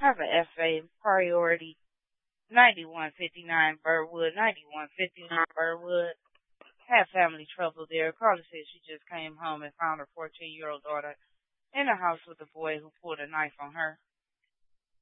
Have a FA priority 9159 Burwood, 9159 Burwood. Had family trouble there. Carla said she just came home and found her 14-year-old daughter in the house with a boy who pulled a knife on her.